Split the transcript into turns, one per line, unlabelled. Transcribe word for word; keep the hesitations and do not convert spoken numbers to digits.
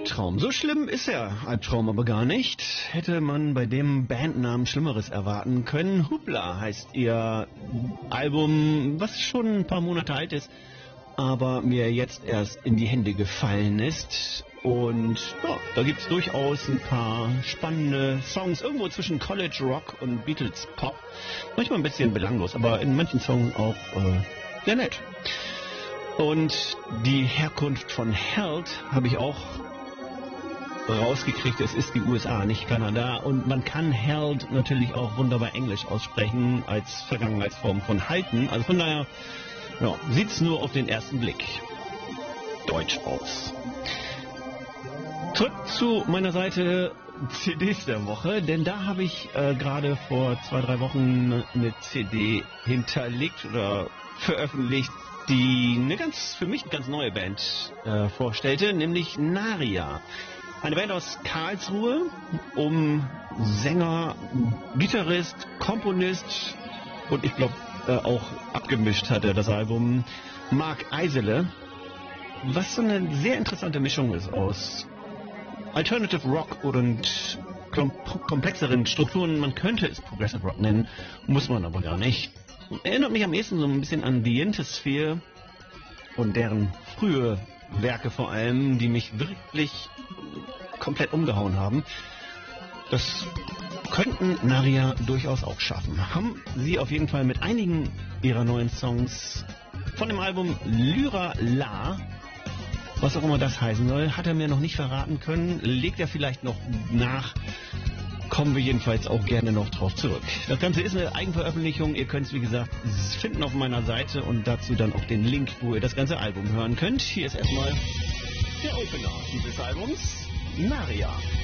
Albtraum. So schlimm ist der Albtraum aber gar nicht. Hätte man bei dem Bandnamen Schlimmeres erwarten können. Hoopla heißt ihr Album, was schon ein paar Monate alt ist, aber mir jetzt erst in die Hände gefallen ist. Und ja, da gibt es durchaus ein paar spannende Songs, irgendwo zwischen College Rock und Beatles Pop. Manchmal ein bisschen belanglos, aber in manchen Songs auch äh, sehr nett. Und die Herkunft von Held habe ich auch rausgekriegt. Es ist die U S A, nicht Kanada. Und man kann Held natürlich auch wunderbar Englisch aussprechen als Vergangenheitsform von halten. Also von daher ja, sieht es nur auf den ersten Blick deutsch aus. Zurück zu meiner Seite C Ds der Woche, denn da habe ich äh, gerade vor zwei, drei Wochen eine C D hinterlegt oder veröffentlicht, die eine ganz, für mich eine ganz neue Band äh, vorstellte, nämlich Naria. Eine Band aus Karlsruhe, um Sänger, Gitarrist, Komponist und ich glaube äh, auch abgemischt hat er das Album Mark Eisele, was so eine sehr interessante Mischung ist aus Alternative Rock und kom komplexeren Strukturen. Man könnte es Progressive Rock nennen, muss man aber gar nicht. Erinnert mich am ehesten so ein bisschen an The Intersphere und deren frühe Werke vor allem, die mich wirklich komplett umgehauen haben. Das könnten Naria durchaus auch schaffen. Haben sie auf jeden Fall mit einigen ihrer neuen Songs von dem Album Lyra La, was auch immer das heißen soll, hat er mir noch nicht verraten können. Legt er vielleicht noch nach. Kommen wir jedenfalls auch gerne noch drauf zurück. Das Ganze ist eine Eigenveröffentlichung. Ihr könnt es, wie gesagt, finden auf meiner Seite und dazu dann auch den Link, wo ihr das ganze Album hören könnt. Hier ist erstmal der Opener dieses Albums, Naria.